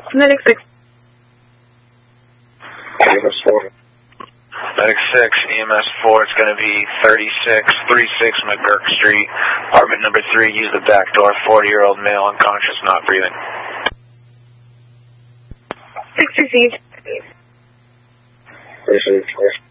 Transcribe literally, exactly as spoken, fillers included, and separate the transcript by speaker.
Speaker 1: Medic six.
Speaker 2: E M S four.
Speaker 3: Medic six, E M S four, it's going to be thirty-six thirty-six McGurk Street, apartment number three, use the back door, forty-year-old male, unconscious, not breathing.
Speaker 1: Six received.
Speaker 2: Received.